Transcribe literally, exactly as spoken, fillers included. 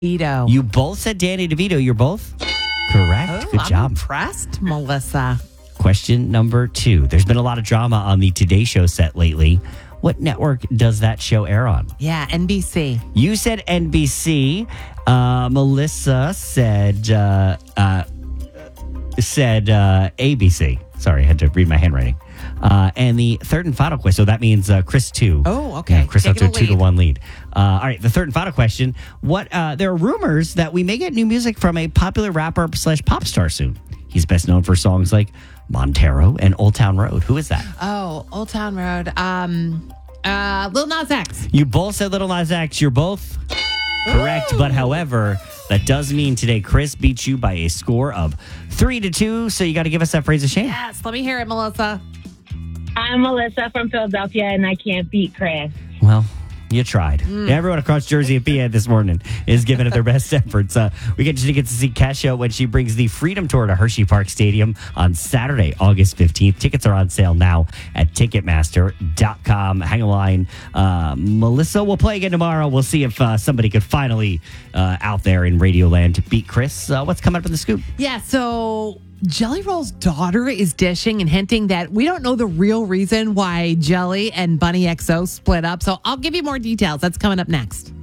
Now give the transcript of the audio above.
Vito. You both said Danny DeVito. You're both correct. Oh, Good I'm job. impressed, Melissa. Question number two. There's been a lot of drama on the Today Show set lately. What network does that show air on? Yeah, N B C. You said N B C. Uh, Melissa said uh, uh, said uh, A B C. Sorry, I had to read my handwriting. Uh, and the third and final question. So that means uh, Chris two. Oh, okay. Yeah, Chris up to a Taking the two to lead. one lead. Uh, all right, the third and final question. What? Uh, there are rumors that we may get new music from a popular rapper slash pop star soon. He's best known for songs like Montero and Old Town Road. Who is that? Oh, Old Town Road. Um, uh, Lil Nas X. You both said Little Nas X. You're both correct, but however, that does mean today Chris beats you by a score of three to two. So you got to give us that phrase of shame. Yes, let me hear it, Melissa. I'm Melissa from Philadelphia, and I can't beat Chris. Well, you tried. Everyone across Jersey and P A this morning is giving it their best efforts. Uh, we get to get to see Kesha when she brings the Freedom Tour to Hershey Park Stadium on Saturday, August fifteenth. Tickets are on sale now at Ticketmaster dot com. Hang a line. Uh, Melissa, we'll play again tomorrow. We'll see if uh, somebody could finally uh, out there in Radioland beat Chris. Uh, what's coming up in the scoop? Yeah, so Jelly Roll's daughter is dishing and hinting that we don't know the real reason why Jelly and Bunny X O split up. So I'll give you more details. That's coming up next.